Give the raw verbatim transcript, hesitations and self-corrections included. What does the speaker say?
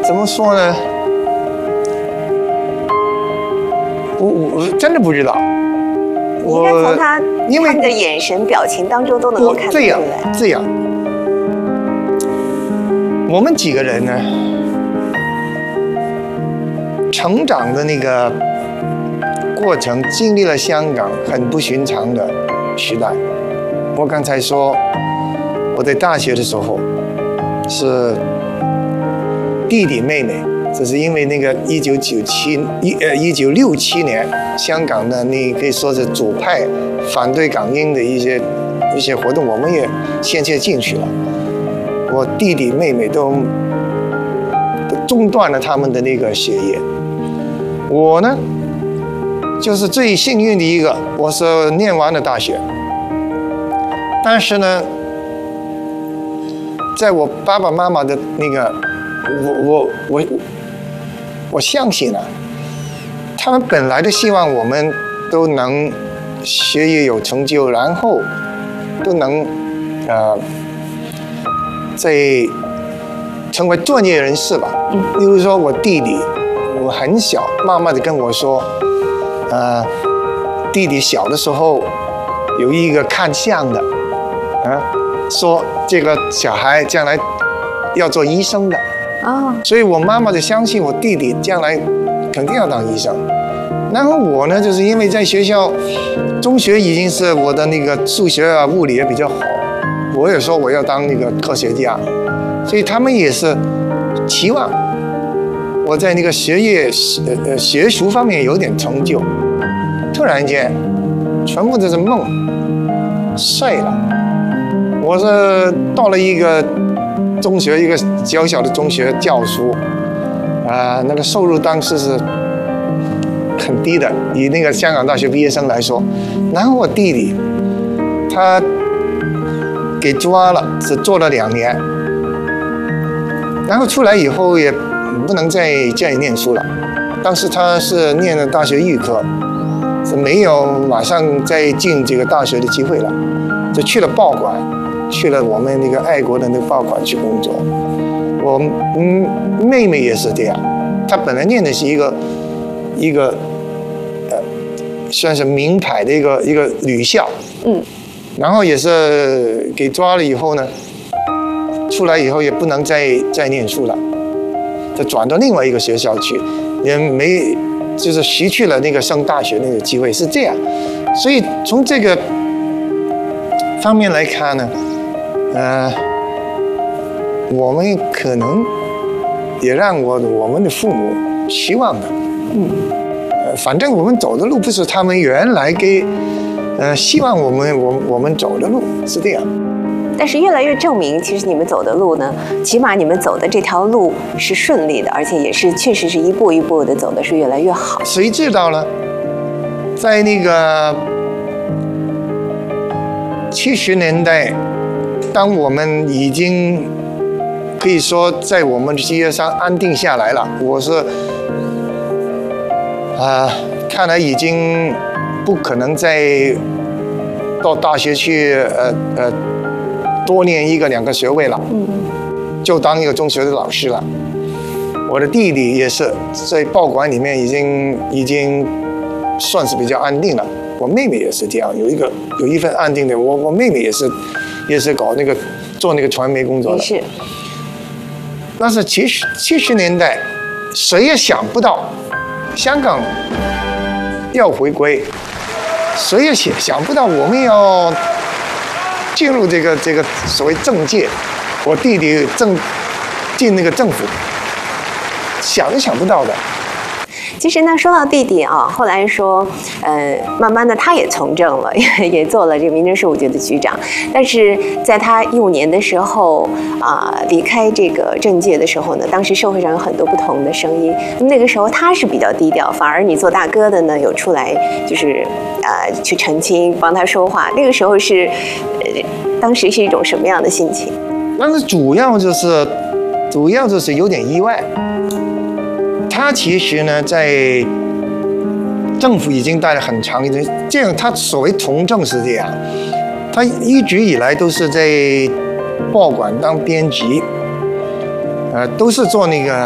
怎么说呢？我我真的不知道。 你应该从他因为他的眼神、表情当中都能够看得出来。 这样这样，我们几个人呢，成长的那个过程，经历了香港很不寻常的时代。我刚才说，我在大学的时候是弟弟妹妹，这是因为那个一九九七一呃一九六七年香港的那可以说是左派反对港英的一些一些活动，我们也先切进去了。我弟弟妹妹都都中断了他们的那个学业，我呢就是最幸运的一个，我是念完了大学。但是呢，在我爸爸妈妈的那个，我我我我相信啊，他们本来都希望我们都能学业有成就，然后都能呃在成为专业人士吧。嗯。例如说我弟弟，我很小，妈妈就跟我说，呃，弟弟小的时候有一个看相的。啊，说这个小孩将来要做医生的啊，所以我妈妈就相信我弟弟将来肯定要当医生。然后我呢，就是因为在学校中学已经是我的那个数学啊、物理也比较好，我也说我要当那个科学家，所以他们也是期望我在那个学业呃呃学术方面有点成就。突然间，全部都是梦碎了。我是到了一个中学，一个小小的中学教书，啊、呃，那个收入当时是很低的，以那个香港大学毕业生来说。然后我弟弟他给抓了，只做了两年，然后出来以后也不能再再念书了。当时他是念了大学预科，是没有马上再进这个大学的机会了，就去了报馆。去了我们那个爱国的那个报馆去工作，我嗯妹妹也是这样，她本来念的是一个一个呃算是名牌的一个一个女校，嗯，然后也是给抓了以后呢，出来以后也不能再再念书了，就转到另外一个学校去，也没就是失去了那个上大学那个机会，是这样，所以从这个方面来看呢。呃，我们可能也让我我们的父母希望的，嗯，呃，反正我们走的路不是他们原来给，呃，希望我们我我们走的路是这样。 但是越来越证明，其实你们走的路呢，起码你们走的这条路是顺利的，而且也是确实是一步一步的走的是越来越好。 谁知道呢？在那个七十年代。当我们已经可以说在我们的事业上安定下来了，我是啊、呃，看来已经不可能再到大学去呃呃多念一个两个学位了，嗯，就当一个中学的老师了。我的弟弟也是在报馆里面已经已经算是比较安定了，我妹妹也是这样，有一个有一份安定的，我我妹妹也是。也是搞那个做那个传媒工作的， 是。 但是七十七十年代，谁也想不到香港要回归，谁也想想不到我们要进入这个这个所谓政界，我弟弟正进那个政府，想都想不到的。 其实呢，说到弟弟啊，后来说，呃，慢慢的他也从政了，也也做了这个民政事务局的局长。但是在他一五年的时候啊、呃，离开这个政界的时候呢，当时社会上有很多不同的声音。那么那个时候他是比较低调，反而你做大哥的呢，有出来就是呃去澄清，帮他说话。那个时候是，呃，当时是一种什么样的心情？ 但是主要就是，主要就是有点意外。他其实呢，在政府已经待了很长一段，这样他所谓从政是这样，他一直以来都是在报馆当编辑，呃，都是做那个。